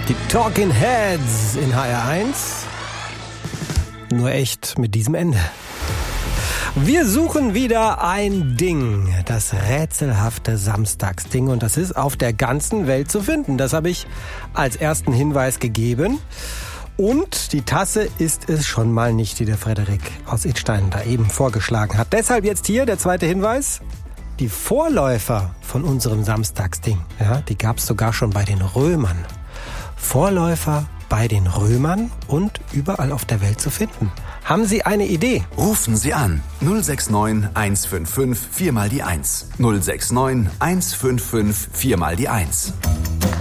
Die Talking Heads in HR1. Nur echt mit diesem Ende. Wir suchen wieder ein Ding, das rätselhafte Samstagsding, und das ist auf der ganzen Welt zu finden. Das habe ich als ersten Hinweis gegeben. Und die Tasse ist es schon mal nicht, die der Frederik aus Idstein da eben vorgeschlagen hat. Deshalb jetzt hier der zweite Hinweis. Die Vorläufer von unserem Samstagsding, ja, die gab es sogar schon bei den Römern. Vorläufer bei den Römern und überall auf der Welt zu finden. Haben Sie eine Idee? Rufen Sie an 069 155 4 mal die 1. 069 155 4 mal die 1.